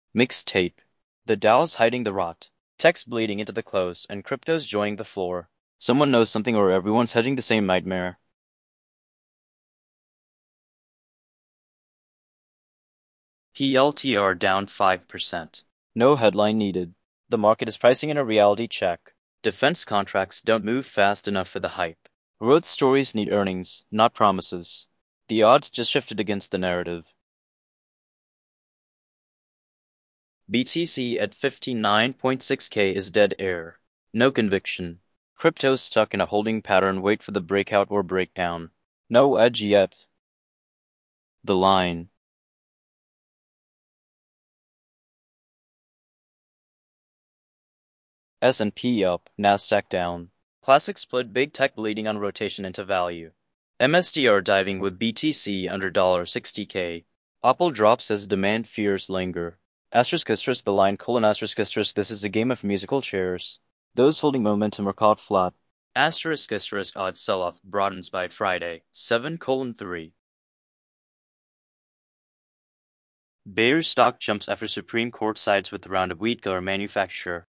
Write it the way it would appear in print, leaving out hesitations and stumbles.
Mixtape. The Dow's hiding the rot. Tech's bleeding into the close, and crypto's joining the floor. Someone knows something or everyone's hedging the same nightmare. PLTR down 5%. No headline needed. The market is pricing in a reality check. Defense contracts don't move fast enough for the hype. Growth stories need earnings, not promises. The odds just shifted against the narrative. BTC at 59.6K is dead air. No conviction. Crypto's stuck in a holding pattern, wait for the breakout or breakdown. No edge yet. The line. S&P up, Nasdaq down. Classic split, big tech bleeding on rotation into value. MSTR diving with BTC under $60K. Apple drops as demand fears linger. Asterisk asterisk the line colon asterisk asterisk this is a game of musical chairs. Those holding momentum are caught flat. Asterisk asterisk odd sell-off broadens by Friday, 7:3. Bayer stock jumps after Supreme Court sides with the round of wheat car manufacturer.